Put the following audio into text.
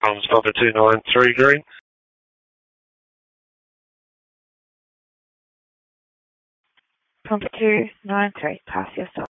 Comms Papa 293 green. Papa 293, pass your stop.